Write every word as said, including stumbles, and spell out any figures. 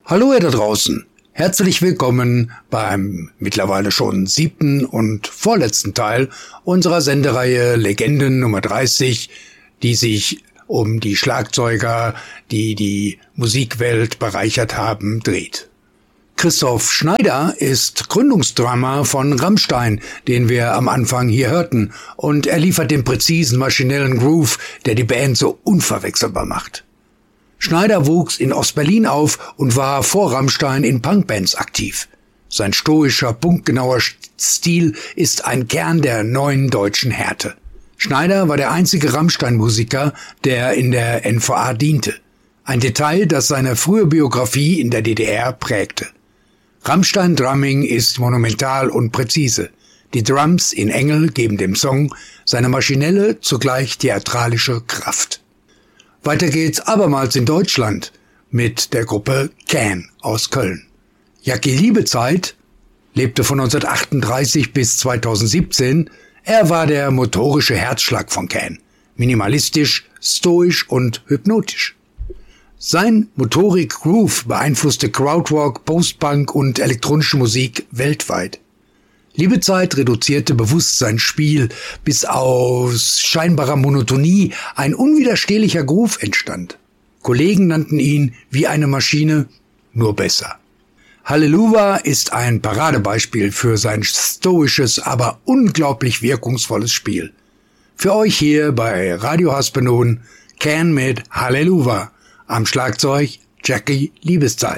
Hallo ihr da draußen, herzlich willkommen beim mittlerweile schon siebten und vorletzten Teil unserer Sendereihe Legenden Nummer dreißig, die sich um die Schlagzeuger, die die Musikwelt bereichert haben, dreht. Christoph Schneider ist Gründungsdrummer von Rammstein, den wir am Anfang hier hörten, und er liefert den präzisen, maschinellen Groove, der die Band so unverwechselbar macht. Schneider wuchs in Ostberlin auf und war vor Rammstein in Punkbands aktiv. Sein stoischer, punktgenauer Stil ist ein Kern der neuen deutschen Härte. Schneider war der einzige Rammstein-Musiker, der in der N V A diente. Ein Detail, das seine frühe Biografie in der D D R prägte. Rammstein-Drumming ist monumental und präzise. Die Drums in Engel geben dem Song seine maschinelle, zugleich theatralische Kraft. Weiter geht's abermals in Deutschland mit der Gruppe Can aus Köln. Jackie Liebezeit lebte von neunzehnhundertachtunddreißig bis zweitausendsiebzehn. Er war der motorische Herzschlag von Can. Minimalistisch, stoisch und hypnotisch. Sein Motorik-Groove beeinflusste Krautrock, Post-Punk und elektronische Musik weltweit. Liebezeit reduzierte bewusst sein Spiel, bis aus scheinbarer Monotonie ein unwiderstehlicher Groove entstand. Kollegen nannten ihn wie eine Maschine, nur besser. Halleluja ist ein Paradebeispiel für sein stoisches, aber unglaublich wirkungsvolles Spiel. Für euch hier bei Radio Haspenun Can mit Halleluja. Am Schlagzeug Jackie Liebezeit.